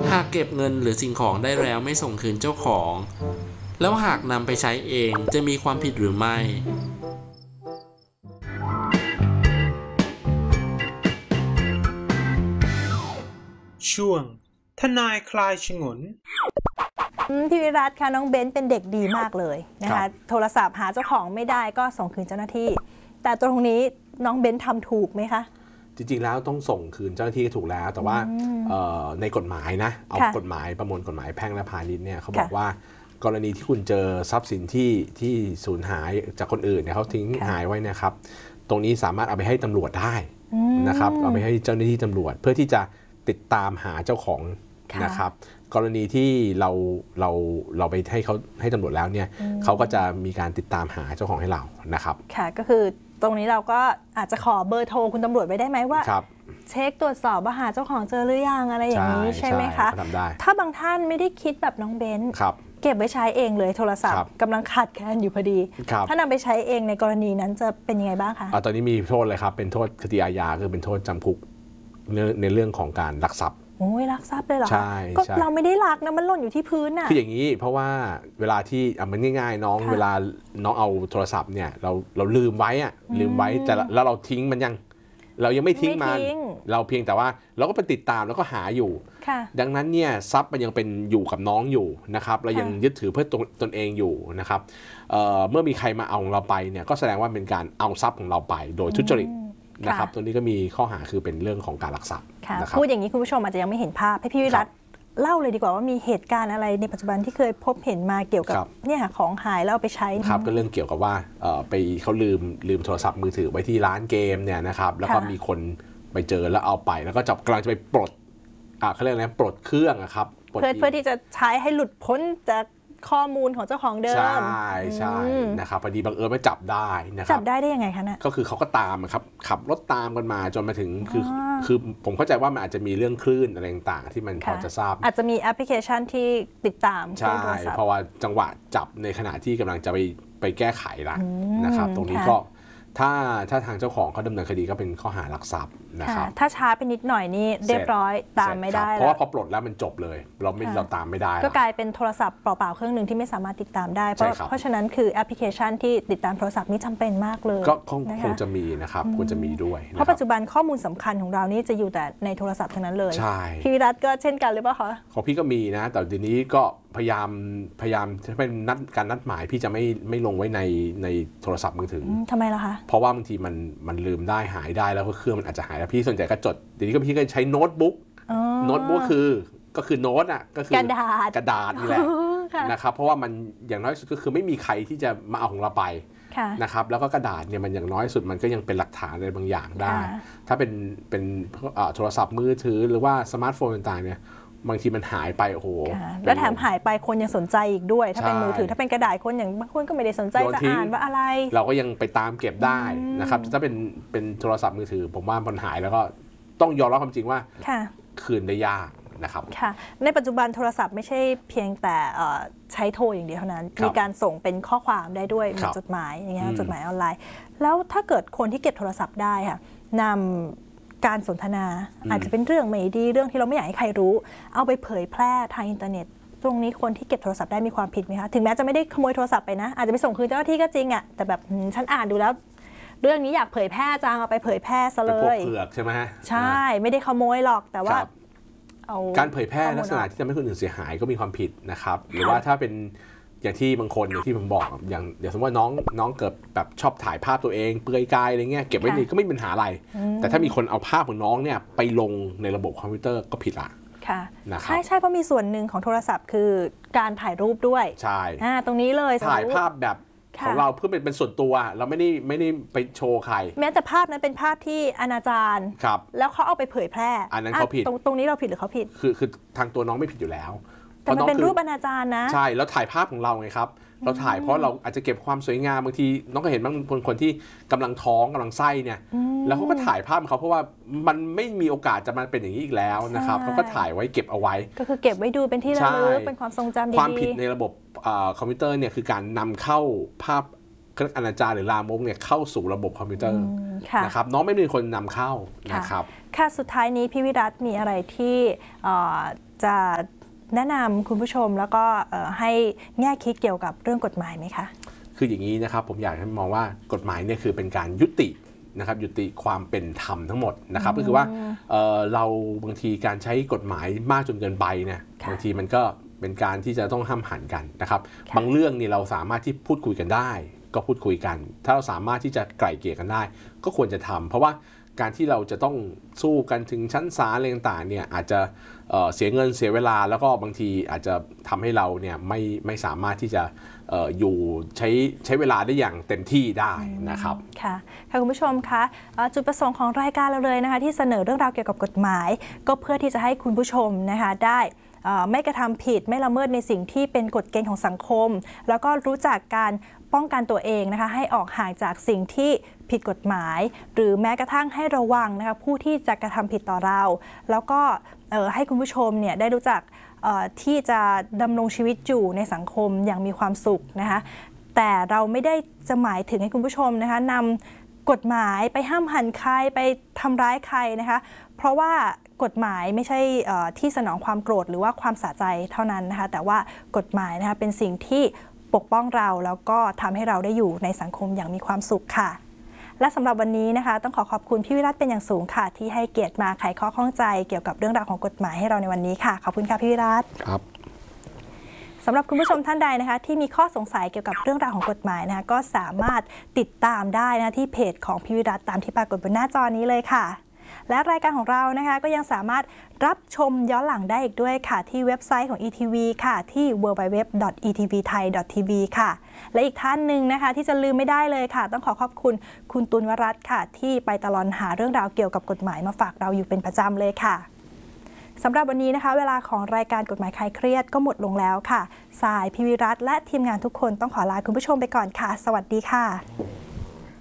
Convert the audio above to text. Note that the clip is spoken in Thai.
หากเก็บเงินหรือสิ่งของได้แล้วไม่ส่งคืนเจ้าของแล้วหากนำไปใช้เองจะมีความผิดหรือไม่ช่วงทนายคลายฉงนพี่วิรัตค่ะน้องเบนเป็นเด็กดีมากเลยนะคะโทรศัพท์หาเจ้าของไม่ได้ก็ส่งคืนเจ้าหน้าที่แต่ตรงนี้น้องเบนทำถูกไหมคะจริงๆแล้วต้องส่งคืนเจ้าหน้าที่ถูกแล้วแต่ว่าในกฎหมายนะเอากฎหมายประมวลกฎหมายแพ่งและพาณิชย์เนี่ยเขาบอกว่ากรณีที่คุณเจอทรัพย์สินที่สูญหายจากคนอื่นเนี่ยเขาทิ้งหายไว้นะครับตรงนี้สามารถเอาไปให้ตำรวจได้นะครับเอาไปให้เจ้าหน้าที่ตำรวจเพื่อที่จะติดตามหาเจ้าของนะครับกรณีที่เราไปให้ตำรวจแล้วเนี่ยเขาก็จะมีการติดตามหาเจ้าของให้เรานะครับค่ะก็คือตรงนี้เราก็อาจจะขอเบอร์โทรคุณตำรวจไว้ได้ไหมว่าเช็คตรวจสอบว่าหาเจ้าของเจอหรือยังอะไรอย่างนี้ใช่ไหมคะถ้าบางท่านไม่ได้คิดแบบน้องเบนเก็บไว้ใช้เองเลยโทรศัพท์กำลังขาดแคลนอยู่พอดีถ้านำไปใช้เองในกรณีนั้นจะเป็นยังไงบ้างคะตอนนี้มีโทษเลยครับเป็นโทษคดีอาญาคือเป็นโทษจำคุกในเรื่องของการลักทรัพย์โอ้ยลักทรัพย์เลยเหรอใช่ก็เราไม่ได้ลักนะมันหล่นอยู่ที่พื้นน่ะคืออย่างนี้เพราะว่าเวลาที่มันง่ายๆน้องเวลาน้องเอาโทรศัพท์เนี่ยเราลืมไว้แต่แล้วเราทิ้งมันเรายังไม่ทิ้งมันเราเพียงแต่ว่าเราก็ไปติดตามแล้วก็หาอยู่ดังนั้นเนี่ยทรัพย์มันยังเป็นอยู่กับน้องอยู่นะครับเรายังยึดถือเพื่อตนเองอยู่นะครับเมื่อมีใครมาเอาของเราไปเนี่ยก็แสดงว่าเป็นการเอาทรัพย์ของเราไปโดยทุจริตนะครับตัวนี้ก็มีข้อหาคือเป็นเรื่องของการลักทรัพย์พูดอย่างนี้คุณผู้ชมอาจจะยังไม่เห็นภาพให้พี่วิรัตเล่าเลยดีกว่าว่ามีเหตุการณ์อะไรในปัจจุบันที่เคยพบเห็นมาเกี่ยวกับเนี่ยของหายแล้วเอาไปใช้ครับก็เรื่องเกี่ยวกับว่าไปเขาลืมโทรศัพท์มือถือไว้ที่ร้านเกมเนี่ยนะครับแล้วก็มีคนไปเจอแล้วเอาไปแล้วก็กำลังจะไปปลดเขาเรียกอะไรปลดเครื่องครับเพื่อที่จะใช้ให้หลุดพ้นจากข้อมูลของเจ้าของเดิมใช่นะครับพอดีบังเอิญมาจับได้นะครับจับได้ยังไงคะเนี่ยก็คือเขาก็ตามครับขับรถตามกันมาจนมาถึงคือผมเข้าใจว่ามันอาจจะมีเรื่องคลื่นอะไรต่างๆที่มันพอจะทราบอาจจะมีแอปพลิเคชันที่ติดตามใช่เพราะว่าจังหวะจับในขณะที่กำลังจะไปแก้ไขละนะครับตรงนี้ก็ถ้าทางเจ้าของเขาดำเนินคดีก็เป็นข้อหาลักทรัพย์นะครับถ้าช้าไปนิดหน่อยนี่เรียบร้อยตามไม่ได้เพราะว่าพอปลดแล้วมันจบเลยเราตามไม่ได้ก็กลายเป็นโทรศัพท์เปล่าๆเครื่องหนึ่งที่ไม่สามารถติดตามได้เพราะฉะนั้นคือแอปพลิเคชันที่ติดตามโทรศัพท์นี่จำเป็นมากเลยก็คงจะมีนะครับควรจะมีด้วยเพราะปัจจุบันข้อมูลสำคัญของเรานี่จะอยู่แต่ในโทรศัพท์ทั้งนั้นเลยใช่พี่วิรัตก็เช่นกันหรือเปล่าคะของพี่ก็มีนะแต่ทีนี้ก็พยายามถ้าเป็นการนัดหมายพี่จะไม่ลงไว้ในโทรศัพท์มือถือทำไมล่ะคะเพราะว่าบางทีมันลืมได้หายได้แล้วก็เครื่องมันอาจจะหายแล้วพี่ส่วนใหญ่ก็จดเดี๋ยวนี้ก็พี่ก็ใช้โน้ตบุ๊กก็คือโน้ตอ่ะก็คือกระดาษนี่แหละนะครับเพราะว่ามันอย่างน้อยสุดก็คือไม่มีใครที่จะมาเอาของเราไปนะครับแล้วก็กระดาษเนี่ยมันอย่างน้อยสุดมันก็ยังเป็นหลักฐานอะไรบางอย่างได้ถ้าเป็นโทรศัพท์มือถือหรือว่าสมาร์ทโฟนต่างๆเนี่ยบางทีมันหายไปโอ้โหแล้วแถมหายไปคนยังสนใจอีกด้วยถ้าเป็นมือถือถ้าเป็นกระดาษคนอย่างบางคนก็ไม่ได้สนใจจะอ่านว่าอะไรเราก็ยังไปตามเก็บได้นะครับถ้าเป็นโทรศัพท์มือถือผมว่ามันหายแล้วก็ต้องยอมรับความจริงว่าคืนได้ยากนะครับค่ะในปัจจุบันโทรศัพท์ไม่ใช่เพียงแต่ใช้โทรอย่างเดียวเท่านั้นมีการส่งเป็นข้อความได้ด้วยมีจดหมายอย่างเงี้ยจดหมายออนไลน์แล้วถ้าเกิดคนที่เก็บโทรศัพท์ได้ค่ะนำการสนทนาอาจจะเป็นเรื่องไม่ดีเรื่องที่เราไม่อยากให้ใครรู้เอาไปเผยแพร่ทางอินเทอร์เน็ตตรงนี้คนที่เก็บโทรศัพท์ได้มีความผิดไหมคะถึงแม้จะไม่ได้ขโมยโทรศัพท์ไปนะอาจจะไปส่งคืนเจ้าหน้าที่ก็จริงอ่ะแต่แบบฉันอ่านดูแล้วเรื่องนี้อยากเผยแพร่จังเอาไปเผยแพร่ซะเลยเป็นพวกเผือกใช่ไหมใช่ไม่ได้ขโมยหรอกแต่ว่าการเผยแพร่ลักษณะที่ทำให้คนอื่นเสียหายก็มีความผิดนะครับหรือว่าถ้าเป็นอย่างที่บางคนอย่างที่ผมบอกอย่างสมมติว่าน้องเกิดแบบชอบถ่ายภาพตัวเองเปลือยกายอะไรเงี้ยเก็บไว้นี่ก็ไม่มีปัญหาอะไรแต่ถ้ามีคนเอาภาพของน้องเนี่ยไปลงในระบบคอมพิวเตอร์ก็ผิดละค่ะใช่เพราะมีส่วนหนึ่งของโทรศัพท์คือการถ่ายรูปด้วยใช่ตรงนี้เลยถ่ายภาพแบบของเราเพื่อเป็นส่วนตัวเราไม่ได้ไปโชว์ใครแม้แต่ภาพนั้นเป็นภาพที่อนาจารแล้วเขาเอาไปเผยแพร่อันนั้นเขาผิดตรงนี้เราผิดหรือเขาผิดคือทางตัวน้องไม่ผิดอยู่แล้วแต่มันเป็นรูปอนาจารนะใช่แล้วถ่ายภาพของเราไงครับเราถ่ายเพราะเราอาจจะเก็บความสวยงามบางทีน้องก็เห็นบางคนที่กำลังท้องกำลังไส้เนี่ยแล้วเขาก็ถ่ายภาพเขาเพราะว่ามันไม่มีโอกาสจะมาเป็นอย่างนี้อีกแล้วนะครับเขาก็ถ่ายไว้เก็บเอาไว้ก็คือเก็บไว้ดูเป็นที่ระลึกเป็นความทรงจำดีความผิดในระบบคอมพิวเตอร์เนี่ยคือการนำเข้าภาพอนาจารหรือลามกเนี่ยเข้าสู่ระบบคอมพิวเตอร์ค่ะนะครับน้องไม่เป็นคนนำเข้านะครับค่ะสุดท้ายนี้พี่วิรัตมีอะไรที่จะแนะนำคุณผู้ชมแล้วก็ให้แง่คิดเกี่ยวกับเรื่องกฎหมายไหมคะคืออย่างนี้นะครับผมอยากให้มองว่ากฎหมายเนี่ยคือเป็นการยุตินะครับยุติความเป็นธรรมทั้งหมดนะครับก็คือว่าเราบางทีการใช้กฎหมายมากจนเกินไปเนี่ยบางทีมันก็เป็นการที่จะต้องห้ามหันกันนะครับบางเรื่องนี่เราสามารถที่พูดคุยกันได้ก็พูดคุยกันถ้าเราสามารถที่จะไกล่เกลี่ยกันได้ก็ควรจะทำเพราะว่าการที่เราจะต้องสู้กันถึงชั้นศาลอะไรต่างๆเนี่ยอาจจะเสียเงินเสียเวลาแล้วก็บางทีอาจจะทำให้เราเนี่ยไม่สามารถที่จะอยู่ใช้เวลาได้อย่างเต็มที่ได้นะครับค่ะคุณผู้ชมคะจุดประสงค์ของรายการเราเลยนะคะที่เสนอเรื่องราวเกี่ยวกับกฎหมายก็เพื่อที่จะให้คุณผู้ชมนะคะได้ไม่กระทำผิดไม่ละเมิดในสิ่งที่เป็นกฎเกณฑ์ของสังคมแล้วก็รู้จักการป้องกันตัวเองนะคะให้ออกห่างจากสิ่งที่ผิดกฎหมายหรือแม้กระทั่งให้ระวังนะคะผู้ที่จะกระทำผิดต่อเราแล้วก็ให้คุณผู้ชมเนี่ยได้รู้จักที่จะดำรงชีวิตอยู่ในสังคมอย่างมีความสุขนะคะแต่เราไม่ได้จะหมายถึงให้คุณผู้ชมนะคะนำกฎหมายไปห้ามหันใครไปทำร้ายใครนะคะเพราะว่ากฎหมายไม่ใช่ที่สนองความโกรธหรือว่าความสะใจเท่านั้นนะคะแต่ว่ากฎหมายนะคะเป็นสิ่งที่ปกป้องเราแล้วก็ทำให้เราได้อยู่ในสังคมอย่างมีความสุขค่ะและสำหรับวันนี้นะคะต้องขอบคุณพี่วิรัตเป็นอย่างสูงค่ะที่ให้เกียรติมาไขข้อข้องใจเกี่ยวกับเรื่องราวของกฎหมายให้เราในวันนี้ค่ะขอบคุณค่ะพี่วิรัตครับสำหรับคุณผู้ชมท่านใดนะคะที่มีข้อสงสัยเกี่ยวกับเรื่องราวของกฎหมายนะคะก็สามารถติดตามได้นะที่เพจของพี่วิรัตตามที่ปรากฏบนหน้าจอนี้เลยค่ะและรายการของเรานะคะก็ยังสามารถรับชมย้อนหลังได้อีกด้วยค่ะที่เว็บไซต์ของ ETV ค่ะที่ www.etvthai.tv ค่ะและอีกท่านหนึ่งนะคะที่จะลืมไม่ได้เลยค่ะต้องขอบคุณคุณตุลวรัตน์ค่ะที่ไปตลอดหาเรื่องราวเกี่ยวกับกฎหมายมาฝากเราอยู่เป็นประจำเลยค่ะสำหรับวันนี้นะคะเวลาของรายการกฎหมายคลายเครียดก็หมดลงแล้วค่ะสายพี่วิรัตน์และทีมงานทุกคนต้องขอลาคุณผู้ชมไปก่อนค่ะสวัสดีค่ะ